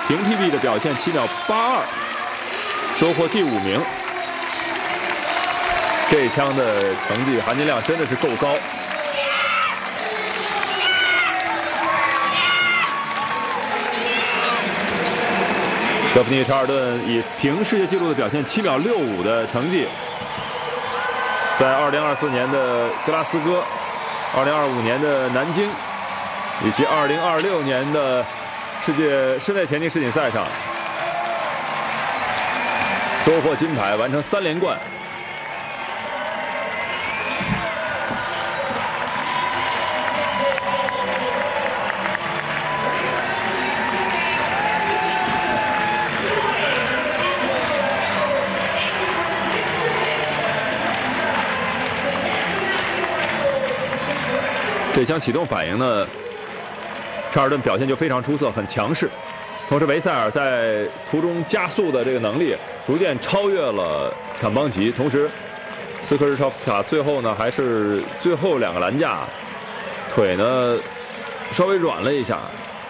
平 PB 的表现7秒82，收获第5名。这一枪的成绩含金量真的是够高。德弗尼·查尔顿以平世界纪录的表现7秒65的成绩，在2024年的格拉斯哥、2025年的南京以及2026年的世界室内田径世锦赛上收获金牌，完成3连冠。这枪启动反应呢，查尔顿表现就非常出色，很强势。同时，维塞尔在途中加速的这个能力逐渐超越了坎邦吉。同时，斯科日超夫斯卡最后呢，还是最后2个栏架腿呢稍微软了一下，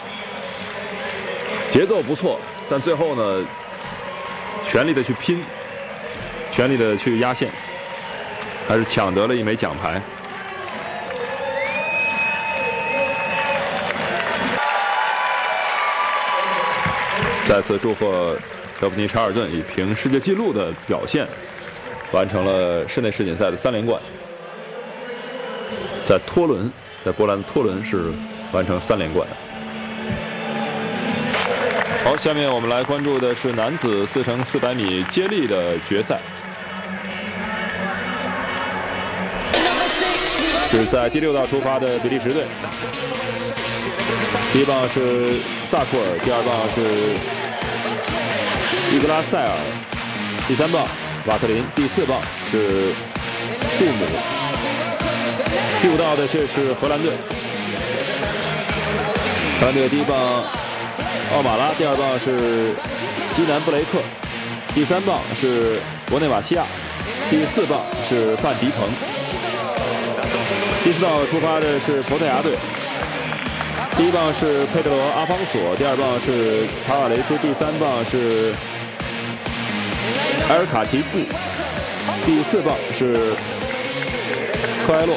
节奏不错，但最后呢全力的去拼，全力的去压线，还是抢得了1枚奖牌。再次祝贺德弗尼·查尔顿以平世界纪录的表现，完成了室内世锦赛的3连冠。在波兰的托伦是完成3连冠。好，下面我们来关注的是男子4x400米接力的决赛。是在第6道出发的比利时队，第1棒是萨库尔，第2棒是伊格拉塞尔，第3棒瓦特林，第4棒是杜姆。第5道的这是荷兰队，荷兰队第1棒奥马拉，第2棒是基南布雷克，第3棒是博内瓦西亚，第4棒是范迪彭。第4道出发的是葡萄牙队，第1棒是佩德罗·阿方索，第2棒是塔瓦雷斯，第3棒是埃尔卡提布，第4棒是科埃洛。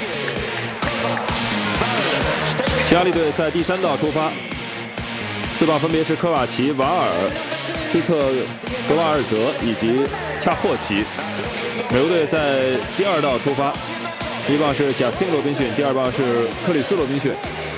匈牙利队在第3道出发，4棒分别是科瓦奇、瓦尔、斯特格瓦尔德以及恰霍奇。美国队在第2道出发，第1棒是贾斯汀·罗宾逊，第2棒是克里斯·罗宾逊，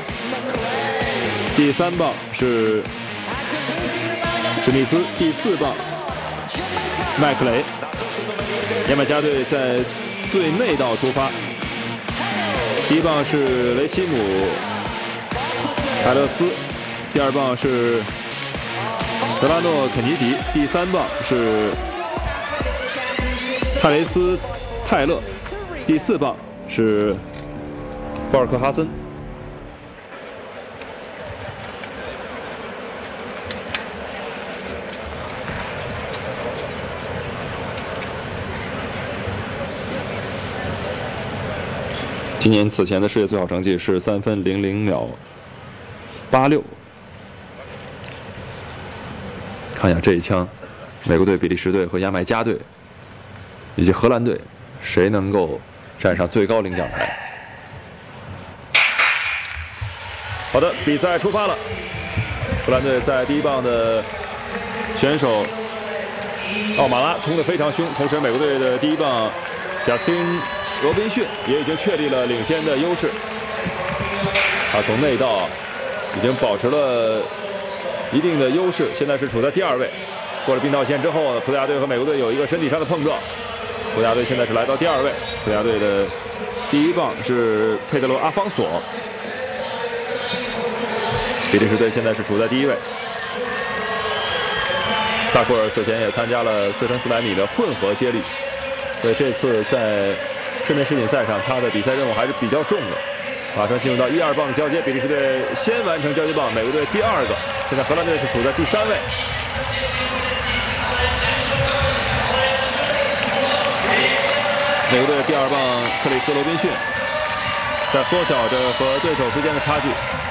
第3棒是史密斯，第4棒麦克雷。牙买加队在最内道出发，第1棒是雷西姆海勒斯，第2棒是德拉诺肯尼迪，第3棒是泰雷斯泰勒，第4棒是鲍尔克哈森。今年此前的世界最好成绩是3分00秒86。看一下这一枪，美国队、比利时队和牙买加队以及荷兰队，谁能够站上最高领奖台？好的，比赛出发了。荷兰队在第1棒的选手奥马拉冲得非常凶，同时美国队的第1棒贾斯汀·罗宾逊也已经确立了领先的优势。他从内道已经保持了一定的优势，现在是处在第2位。过了并道线之后，葡萄牙队和美国队有一个身体上的碰撞。葡萄牙队现在是来到第2位，葡萄牙队的第1棒是佩德罗·阿方索，比利时队现在是处在第1位。萨库尔此前也参加了4x400米的混合接力，所以这次在室内世锦赛上，他的比赛任务还是比较重的。马上进入到1、2棒的交接，比利时队先完成交接棒，美国队第2个，现在荷兰队是处在第3位。美国队第2棒克里斯·罗宾逊在缩小着和对手之间的差距。